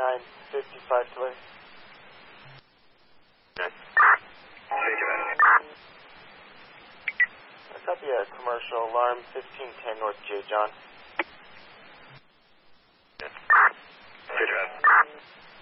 2955 clear. I copy a commercial alarm 1510 North J. John.